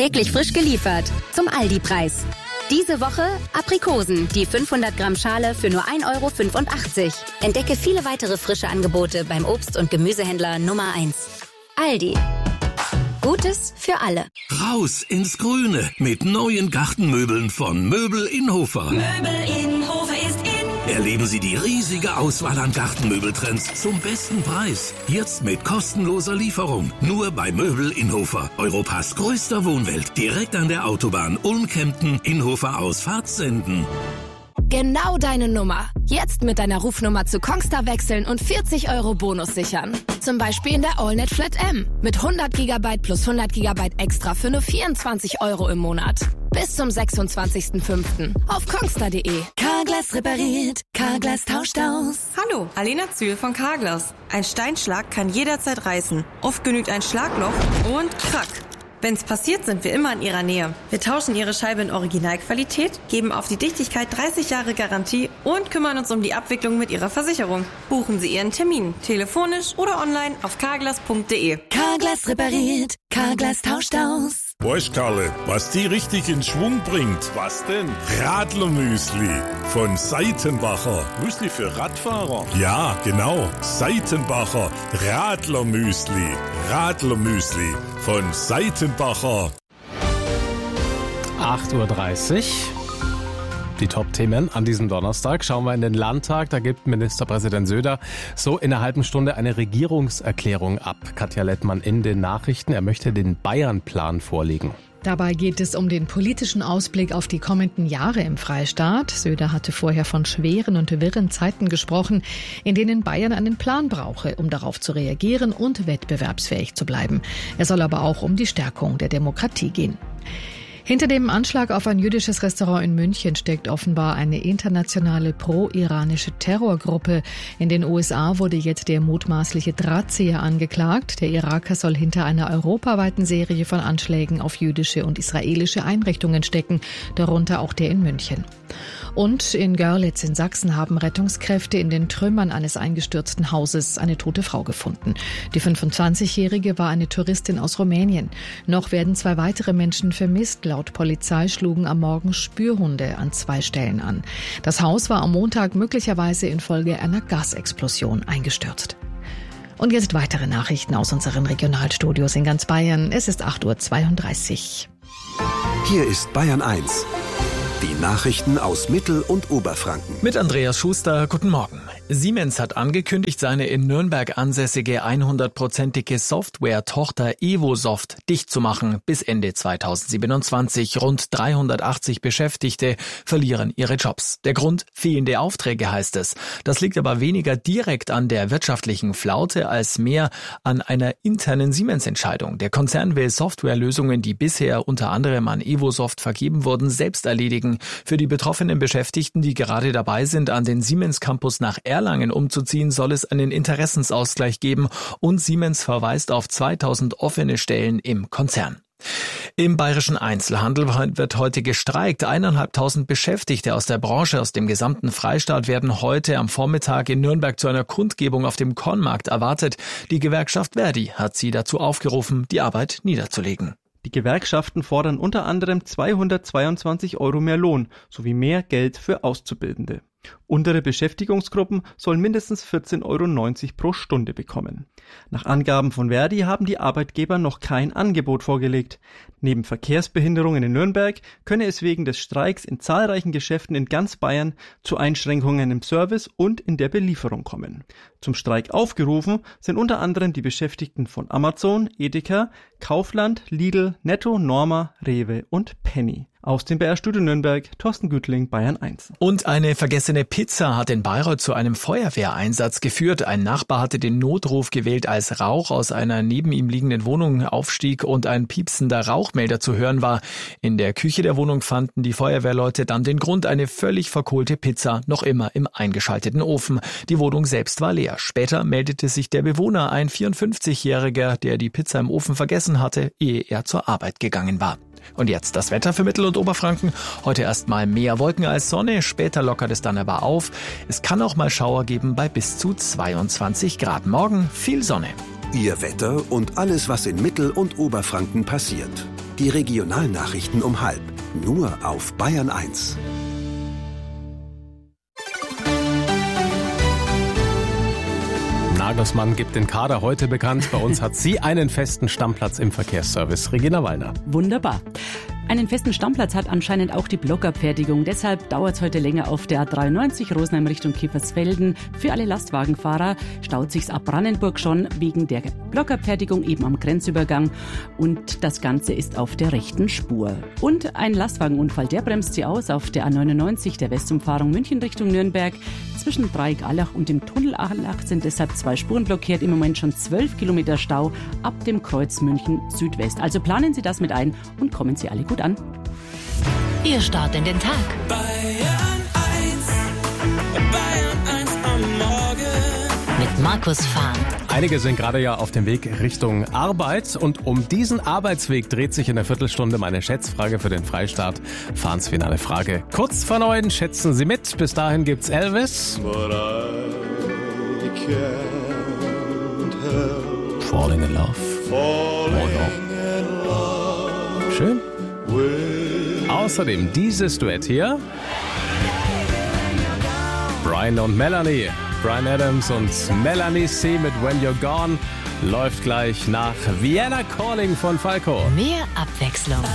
Täglich frisch geliefert zum Aldi-Preis. Diese Woche Aprikosen, die 500 Gramm Schale für nur 1,85 €. Entdecke viele weitere frische Angebote beim Obst- und Gemüsehändler Nummer 1. Aldi. Gutes für alle. Raus ins Grüne mit neuen Gartenmöbeln von Möbel Inhofer. Möbel Inhofer ist in. Erleben Sie die riesige Auswahl an Gartenmöbeltrends zum besten Preis. Jetzt mit kostenloser Lieferung. Nur bei Möbel Inhofer. Europas größter Wohnwelt. Direkt an der Autobahn Ulm-Kempten, Inhofer aus Pfarzsenden. Genau deine Nummer. Jetzt mit deiner Rufnummer zu Kongstar wechseln und 40 € Bonus sichern. Zum Beispiel in der AllNet Flat M. Mit 100 GB plus 100 GB extra für nur 24 € im Monat. Bis zum 26.05. auf kongstar.de. Carglass repariert, Carglass tauscht aus. Hallo, Alena Zühl von Carglass. Ein Steinschlag kann jederzeit reißen. Oft genügt ein Schlagloch und krack. Wenn's passiert, sind wir immer in Ihrer Nähe. Wir tauschen Ihre Scheibe in Originalqualität, geben auf die Dichtigkeit 30 Jahre Garantie und kümmern uns um die Abwicklung mit Ihrer Versicherung. Buchen Sie Ihren Termin, telefonisch oder online auf carglass.de. Carglass repariert, Carglass tauscht aus. Weißt Karle, was die richtig in Schwung bringt? Was denn? Radlermüsli von Seitenbacher. Müsli für Radfahrer? Ja, genau. Seitenbacher Radlermüsli. Radlermüsli von Seitenbacher. 8:30 Uhr. Die Top-Themen an diesem Donnerstag. Schauen wir in den Landtag. Da gibt Ministerpräsident Söder so in einer halben Stunde eine Regierungserklärung ab. Katja Lettmann in den Nachrichten. Er möchte den Bayern-Plan vorlegen. Dabei geht es um den politischen Ausblick auf die kommenden Jahre im Freistaat. Söder hatte vorher von schweren und wirren Zeiten gesprochen, in denen Bayern einen Plan brauche, um darauf zu reagieren und wettbewerbsfähig zu bleiben. Es soll aber auch um die Stärkung der Demokratie gehen. Hinter dem Anschlag auf ein jüdisches Restaurant in München steckt offenbar eine internationale pro-iranische Terrorgruppe. In den USA wurde jetzt der mutmaßliche Drahtzieher angeklagt. Der Iraker soll hinter einer europaweiten Serie von Anschlägen auf jüdische und israelische Einrichtungen stecken, darunter auch der in München. Und in Görlitz in Sachsen haben Rettungskräfte in den Trümmern eines eingestürzten Hauses eine tote Frau gefunden. Die 25-Jährige war eine Touristin aus Rumänien. Noch werden 2 weitere Menschen vermisst. Laut Polizei schlugen am Morgen Spürhunde an 2 Stellen an. Das Haus war am Montag möglicherweise infolge einer Gasexplosion eingestürzt. Und jetzt weitere Nachrichten aus unseren Regionalstudios in ganz Bayern. Es ist 8:32 Uhr. Hier ist Bayern 1. Die Nachrichten aus Mittel- und Oberfranken. Mit Andreas Schuster, guten Morgen. Siemens hat angekündigt, seine in Nürnberg ansässige 100%ige Software-Tochter Evosoft dicht zu machen. Bis Ende 2027. Rund 380 Beschäftigte verlieren ihre Jobs. Der Grund? Fehlende Aufträge, heißt es. Das liegt aber weniger direkt an der wirtschaftlichen Flaute als mehr an einer internen Siemens-Entscheidung. Der Konzern will Softwarelösungen, die bisher unter anderem an Evosoft vergeben wurden, selbst erledigen. Für die betroffenen Beschäftigten, die gerade dabei sind, an den Siemens Campus nach Erlangen umzuziehen, soll es einen Interessensausgleich geben und Siemens verweist auf 2000 offene Stellen im Konzern. Im bayerischen Einzelhandel wird heute gestreikt. 1.500 Beschäftigte aus der Branche aus dem gesamten Freistaat werden heute am Vormittag in Nürnberg zu einer Kundgebung auf dem Kornmarkt erwartet. Die Gewerkschaft Verdi hat sie dazu aufgerufen, die Arbeit niederzulegen. Die Gewerkschaften fordern unter anderem 222 € mehr Lohn sowie mehr Geld für Auszubildende. Untere Beschäftigungsgruppen sollen mindestens 14,90 € pro Stunde bekommen. Nach Angaben von Verdi haben die Arbeitgeber noch kein Angebot vorgelegt. Neben Verkehrsbehinderungen in Nürnberg könne es wegen des Streiks in zahlreichen Geschäften in ganz Bayern zu Einschränkungen im Service und in der Belieferung kommen. Zum Streik aufgerufen sind unter anderem die Beschäftigten von Amazon, Edeka, Kaufland, Lidl, Netto, Norma, Rewe und Penny. Aus dem BR-Studio Nürnberg, Thorsten Güttling, Bayern 1. Und eine vergessene Pizza hat in Bayreuth zu einem Feuerwehreinsatz geführt. Ein Nachbar hatte den Notruf gewählt, als Rauch aus einer neben ihm liegenden Wohnung aufstieg und ein piepsender Rauchmelder zu hören war. In der Küche der Wohnung fanden die Feuerwehrleute dann den Grund: eine völlig verkohlte Pizza, noch immer im eingeschalteten Ofen. Die Wohnung selbst war leer. Später meldete sich der Bewohner, ein 54-Jähriger, der die Pizza im Ofen vergessen hatte, ehe er zur Arbeit gegangen war. Und jetzt das Wetter für Mittel- und Oberfranken. Heute erstmal mehr Wolken als Sonne, später lockert es dann aber auf. Es kann auch mal Schauer geben bei bis zu 22 Grad. Morgen viel Sonne. Ihr Wetter und alles, was in Mittel- und Oberfranken passiert. Die Regionalnachrichten um 12:30. Nur auf Bayern 1. Nagelsmann gibt den Kader heute bekannt. Bei uns hat sie einen festen Stammplatz im Verkehrsservice. Regina Wallner. Wunderbar. Einen festen Stammplatz hat anscheinend auch die Blockabfertigung. Deshalb dauert es heute länger auf der A93 Rosenheim Richtung Kiefersfelden. Für alle Lastwagenfahrer staut sich's ab Brandenburg schon wegen der Blockabfertigung eben am Grenzübergang. Und das Ganze ist auf der rechten Spur. Und ein Lastwagenunfall, der bremst sie aus auf der A99 der Westumfahrung München Richtung Nürnberg. Zwischen Dreieck-Allach und dem Tunnel Allach sind deshalb 2 Spuren blockiert. Im Moment schon 12 Kilometer Stau ab dem Kreuz München Südwest. Also planen Sie das mit ein und kommen Sie alle gut an. Ihr Start in den Tag. Bayern 1 am Morgen. Mit Markus Fahn. Einige sind gerade ja auf dem Weg Richtung Arbeit und um diesen Arbeitsweg dreht sich in der Viertelstunde meine Schätzfrage für den Freistaat. Fahns finale Frage. Kurz vor 9 schätzen Sie mit. Bis dahin gibt's Elvis. Falling in Love. Schön. Außerdem dieses Duett hier. Brian und Melanie. Bryan Adams und Melanie C. mit When You're Gone läuft gleich nach Vienna Calling von Falco. Mehr Abwechslung.